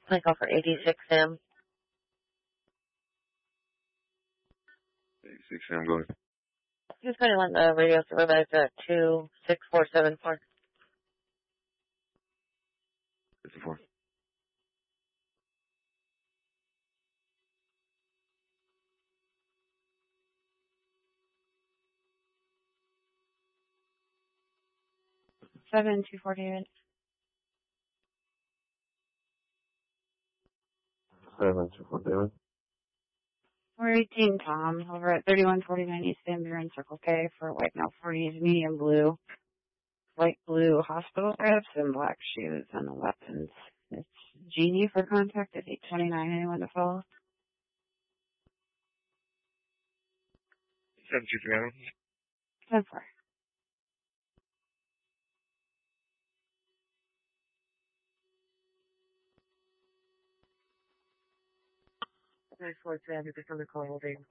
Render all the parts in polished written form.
I call for 86M. 86M, go ahead. He's putting on the radio supervisor at 26474. 54. Seven 240 David. 724 David. 418 Tom, over at 3149 East Van Buren, Circle K for white male 40s, medium blue, light blue hospital strips, and black shoes on the weapons. It's Jeannie for contact at 829. Anyone to follow? 723. 10-4. Nice work, Sam. You're on the call holding.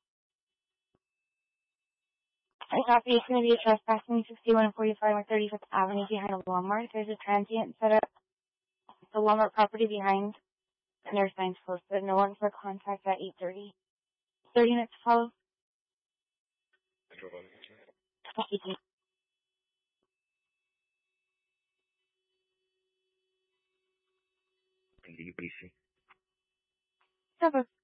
I copy. It's going to be a trespassing 6145 or 35th Avenue behind a Walmart. There's a transient set up the Walmart property behind, and there's signs posted. No one for contact at 8:30. 30 minutes to follow. DBC. 7.